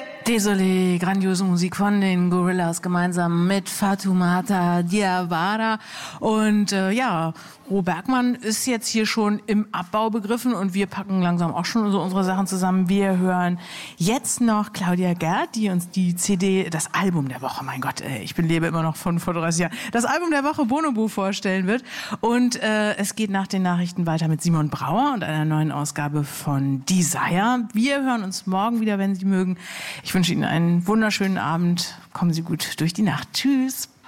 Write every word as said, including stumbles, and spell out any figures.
Désolé, grandiose Musik von den Gorillaz gemeinsam mit Fatoumata Diawara. Und äh, ja, Ro Bergmann ist jetzt hier schon im Abbau begriffen und wir packen langsam auch schon so unsere Sachen zusammen. Wir hören jetzt noch Claudia Gerd, die uns die C D, das Album der Woche, mein Gott, ey, ich bin lebe immer noch von vor dreißig Jahren, das Album der Woche Bonobo vorstellen wird. Und äh, es geht nach den Nachrichten weiter mit Simon Brauer und einer neuen Ausgabe von Desire. Wir hören uns morgen wieder, wenn Sie mögen. Ich wünsche Ihnen einen wunderschönen Abend. Kommen Sie gut durch die Nacht. Tschüss.